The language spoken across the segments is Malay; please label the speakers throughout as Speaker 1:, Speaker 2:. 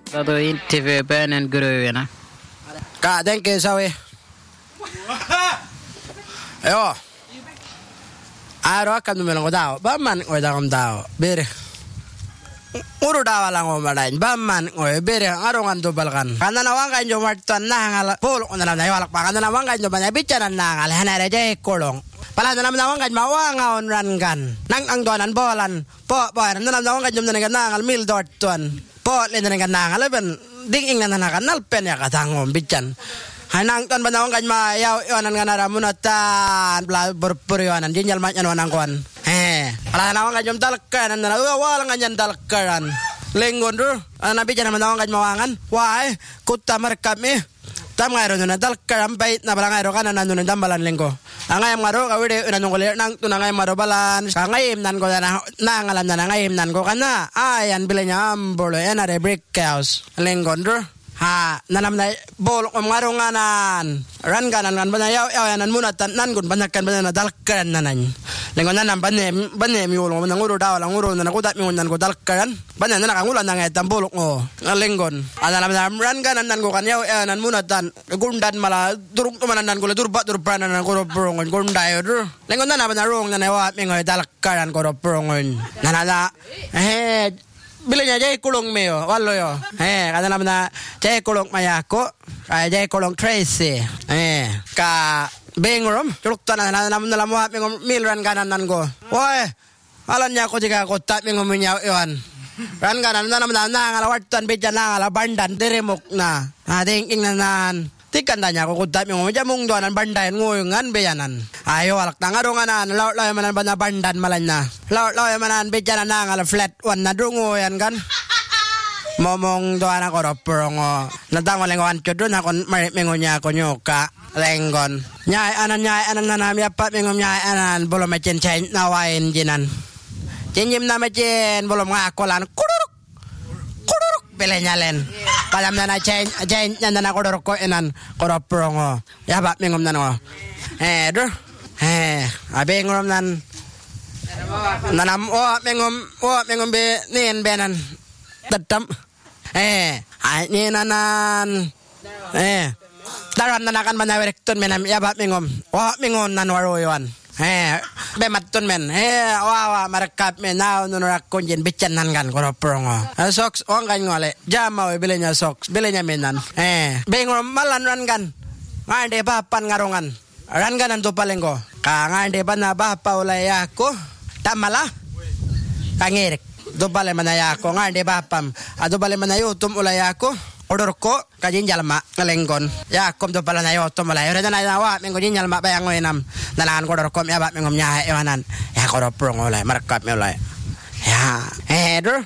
Speaker 1: Tado interview benen gruvorna.
Speaker 2: Ka tänker så vi. Ja. Aro kan du melang kodao. Baman kodao dao. Ber. Uru dawa lang o madain. Baman o ber arongan do balkan. Kana nawang kan jo martan nangal. Pol on na nawalak pa kana nawang kan jo banya bicaran nangal hanare je kolong. Pala na nawang kan mawanga on rangan. Nang ang donan bolan. Po na nawang kan jo nangal mil dot tuan. Po le nangal ben ding ing na kanal pen ya katangom bican. Hanang tan banawang kan ma yaw yonan ngana munatan bla berpurionan jinjal matnya nonang kon. Ala nawang kan jom dalkan na wala nganyan dalkan. Lengon dur ana bican banawang kan mawangan. Wah kutta markami. Tam ngairo na dalkan bait na bala ngairo kana nanun dambalan lengko. Angay maro kawide nanong koler nang tunangay maro balan. Kangayim nan ko na nangalan na ngayim nan ko kana. Ayan bilanya ambolo ena re brick house. Lengon dur ha nanam na bol om ngaronganan ran ganan kan banayaw yanan munatan nan gun banakan banana dalkan nanan lengon nanam banem yulo nanguro daw lang uro na nakudat mi nan ko dalkan banana nakangulan na ngetam bolok ngo lengon adalam ran ganan nan ko kan yaw yanan munatan gundan mala duruk tumanan nan ko durba durpranan nan ko prongon gundayo dur lengon nanam na rong na wa mi ngoy dalkan ko prongon nanala bilanya jay kulong meo wallo yo kada namna jay kulong mayako jay kulong Tracy ka bengorom tuluk tanah namna lamwa mengom milran kanan nan go woy alan nya ko diga ko ta mengom nya yon ran kanan namna nangala wattan bejan nangala bandan deremok na ading ingnanan tikan tanya ko kudat mengom jamung doanan bandayan ngoyongan beyanan ayo alak tangaronganan law manan bana bandan malanya law manan bejanan nangala flat one na dungoyan kan momong doana ko roprongo natang walengon chodon akon marit mengonya ko nyoka lenggon nyai anan nanami apa mengom nyai anan bolom macen chain nawain jinan jenjim na macen bolom ngakolan kuruk belenya len kalam nana chain nana kodor ko enan koroprongo ya bak mengom nano dur abe ngom nan nanam mengom be nen benan tetam ni nanan daran nanakan manawerek ton menam ya bak mengom mengon nan waroyan be matun men wa marakap men now nurak konjen bicanan kan koroprongo socks on kan ngole jama we belenya socks belenya menan be ngom malan ran kan ngande papan ngarongan ran kanan to palengko ka ngande bana bapa ulaya ko tamala kangirek do pale manaya ko ngande bapam ado pale manayo tum ulaya ko odor ko kajin jalma ngalenggon ya kom do pala nayo to malay ora na wa mengo jin jalma bayang wenam nalan ko odor kom ya ba mengom nya ewanan ya ko do prong olay markap me olay ya dur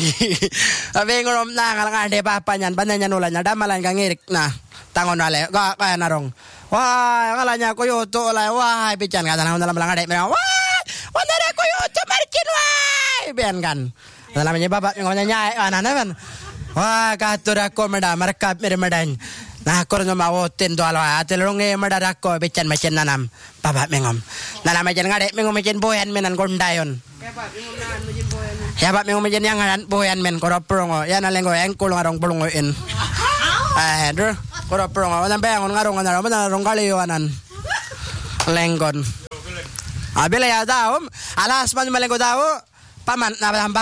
Speaker 2: abe ngorom na ngande papa nyan bananya nulan damalan kangirik na tangon ale ga kaya narong wah ngalanya ko yo to olay wah bican kata na dalam langade me wah wandara ko yo to markin wah ben kan dalamnya baba mengomnya nya anan ben wah katura ko mada markap mere madan na korno mawoten do ala atelonge madara ko becan macen nanam baba mengom nanam macen ngade mengom macen boyan menan gondayon ya bab mengom macen yang ngaran boyan men koroprongo ya nalengo engkul ngarong pulungo in dur koroprongo nan bangon ngarong narong kaliwanan lenggon abela ya daom alas man malengo dawo paman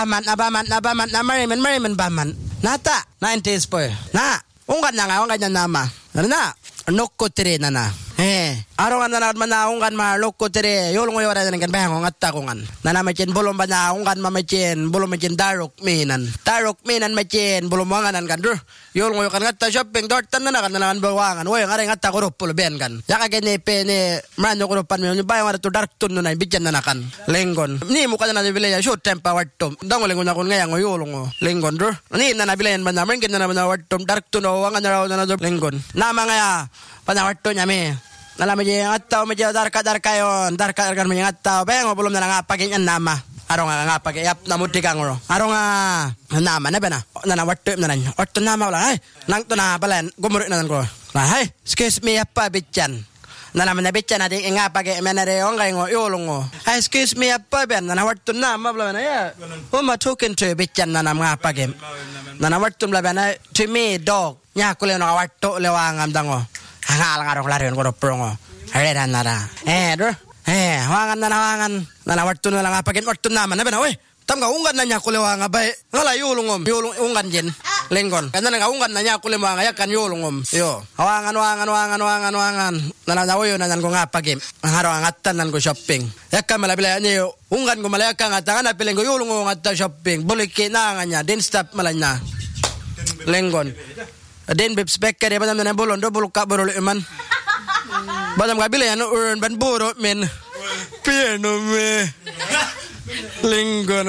Speaker 2: na marimen paman nata 90s po na ungkan nama na nokko tere nana arongan na manaungkan ma lokko tere yolong yora nan kan bangon atta kongan nana macen bolom bana ungkan ma macen bolom macen darok minan macen bolom wanganan kan dur yolong yokan atta shopping dort tan na kan nan bawangan woy ngare atta ko ropol ben kan yaka gene pe ne mano ko pan me bayang ara to dark tun na bijan na kan lenggon ni mo kana na bilaya short tempa wattom dango lengon na kon ngayang yolong lenggon dur ni na bilayan man na men ken na wattom dark tun wangan na na lenggon nama ngaya panawatto nyame nalama je attaw me je darka yon darka me attaw bengo belum na ngapake nyan nama aronga ngapake yap namudi kangro aronga nama na bena nana watto nanan watto nama wala ay nang to na balan gumur nanan ko la hay excuse me apa bican nalama na bican adi ngapake menare ongai ngo yolongo ay excuse me apa ben nana watto nama bla na ya uma talking to bican nana ngapake Nanawartum labana to me dog. Nya kule no warto lewangam dango. Hangal ngarong larion ko prongo. Areda nara. Wangan nanawartum na lang apagin wartum naman na we. Tam ka ungan na nya kule wanga bay. Ngala yulungom ungan jen. Lenggon. Kana nga ungan na nya kule wanga yakan yulungom. Yo. Wangan. Nananawoyo nanan ko ngapagim. Ngaro angatan nan ko shopping. Yakka malabila niyo. Ungan ko malaka ngata na piling ko yulungo ngata shopping. Buliki na nga nya. Din stop malanya. Lenggon. Din bips bekke de badam na bulon do bulka burul iman. Badam kabila yan urn ban buro men. Piano me. Linggon.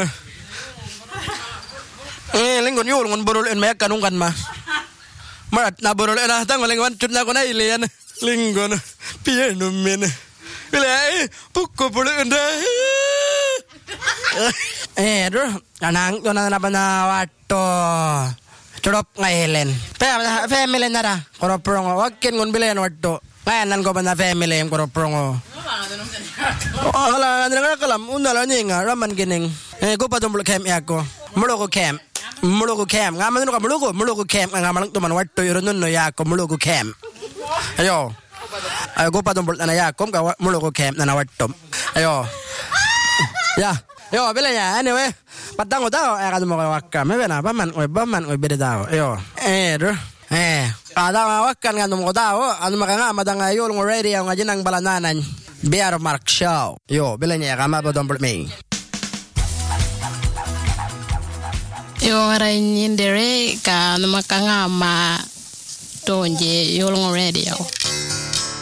Speaker 2: Linggon yulungon burul in mayak kanungkan ma. Marat na burul na tang linggon chut na ko na ilian. Linggon. Piano men. Bila pukko burul na. Anang to na na wato. Churop ngayon. Family na ra. Koroprongo. Wag kin ngon bilen wato. Ngayon ko ba na family yung koroprongo. Wala na kalam unala ninga raman gining. Go pa tumbul camp yako. Mulugo camp. Ngaman no ka mulugo camp nga malang tuman wato yun no yako mulugo camp. Ayo. Ayo go pa tumbul na yako ka mulugo camp na wato. Ayo. Ya. Yo bilanya anyway. Patang tao ay kadmo ka wakka. Mebe na baman oy bede tao. Ayo. Kada wakan nga mo tao ano makanga madang ayol ng radio nga jinang balananan. Biar Mark Show. Yo, bilanya kama ba don't me.
Speaker 3: Yo ngaray nyindere ka namakanga ma tonje yolong radio.